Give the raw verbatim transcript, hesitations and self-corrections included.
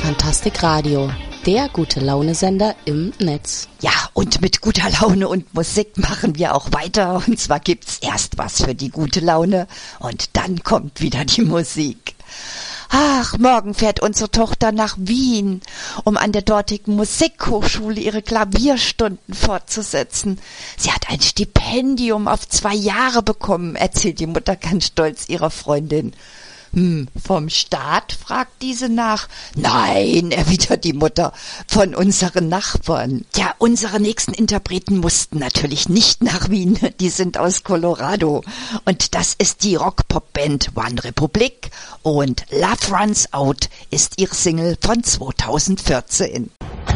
Fantastik Radio, der Gute-Laune-Sender im Netz. Ja, und mit guter Laune und Musik machen wir auch weiter. Und zwar gibt's erst was für die gute Laune und dann kommt wieder die Musik. Ach, morgen fährt unsere Tochter nach Wien, um an der dortigen Musikhochschule ihre Klavierstunden fortzusetzen. Sie hat ein Stipendium auf zwei Jahre bekommen, erzählt die Mutter ganz stolz ihrer Freundin. Hm, vom Staat, fragt diese nach. Nein, erwidert die Mutter, von unseren Nachbarn. Tja, unsere nächsten Interpreten mussten natürlich nicht nach Wien, die sind aus Colorado. Und das ist die Rock-Pop-Band One Republic und Love Runs Out ist ihre Single von zweitausendvierzehn.